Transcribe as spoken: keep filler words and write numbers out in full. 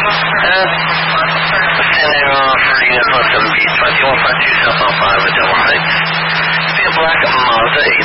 Uh, standing off reading at plus seven B twenty-one five two Southbound five at Delaware Heights. Be a black Mazda